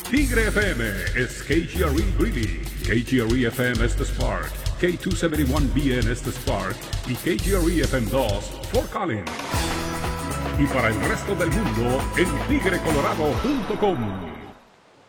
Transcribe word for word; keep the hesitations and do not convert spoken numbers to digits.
Tigre F M is K G R E Greeley, K G R E F M is the Spark, K doscientos setenta y uno B N es the Spark y K G R E F M dos Fort Collins. Y para el resto del mundo en tigre colorado punto com.